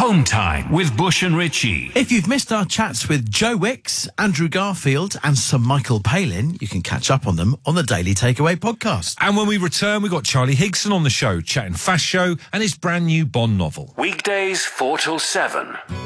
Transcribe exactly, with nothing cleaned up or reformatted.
Home Time with Bush and Richie. If you've missed our chats with Joe Wicks, Andrew Garfield and Sir Michael Palin, you can catch up on them on the Daily Takeaway podcast. And when we return, we've got Charlie Higson on the show, chatting Fast Show and his brand new Bond novel. Weekdays four till seven.